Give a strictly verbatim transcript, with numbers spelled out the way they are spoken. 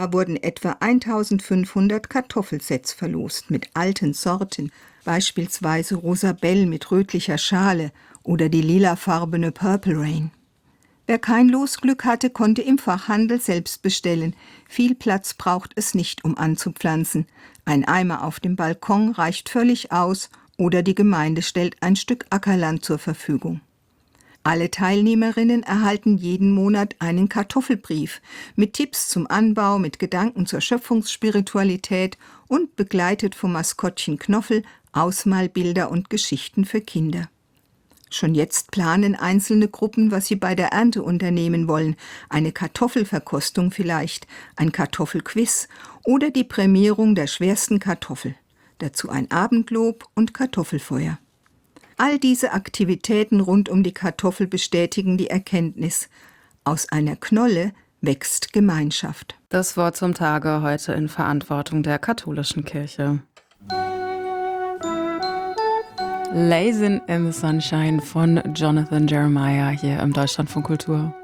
wurden etwa eintausendfünfhundert Kartoffelsets verlost mit alten Sorten, beispielsweise Rosabelle mit rötlicher Schale oder die lilafarbene Purple Rain. Wer kein Losglück hatte, konnte im Fachhandel selbst bestellen. Viel Platz braucht es nicht, um anzupflanzen. Ein Eimer auf dem Balkon reicht völlig aus oder die Gemeinde stellt ein Stück Ackerland zur Verfügung. Alle Teilnehmerinnen erhalten jeden Monat einen Kartoffelbrief mit Tipps zum Anbau, mit Gedanken zur Schöpfungsspiritualität und begleitet vom Maskottchen Knoffel, Ausmalbilder und Geschichten für Kinder. Schon jetzt planen einzelne Gruppen, was sie bei der Ernte unternehmen wollen. Eine Kartoffelverkostung vielleicht, ein Kartoffelquiz oder die Prämierung der schwersten Kartoffel. Dazu ein Abendlob und Kartoffelfeuer. All diese Aktivitäten rund um die Kartoffel bestätigen die Erkenntnis: Aus einer Knolle wächst Gemeinschaft. Das Wort zum Tage heute in Verantwortung der katholischen Kirche. Blazing in the Sunshine von Jonathan Jeremiah hier im Deutschlandfunk Kultur.